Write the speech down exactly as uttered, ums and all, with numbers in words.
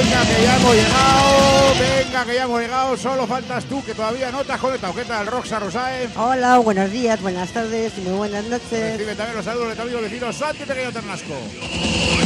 Venga, que ya hemos llegado. Venga, que ya hemos llegado. Solo faltas tú, que todavía no te has conectado. ¿Qué tal, Roxa Rosae? Hola, buenos días, buenas tardes y muy buenas noches. Recibe también los saludos de tu amigo vecino Santi Pequeño Ternasco.